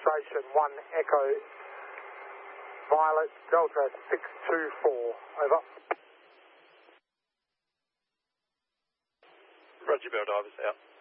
Demonstration 1 Echo Violet Delta 624. Over. Roger, Bell Divers out.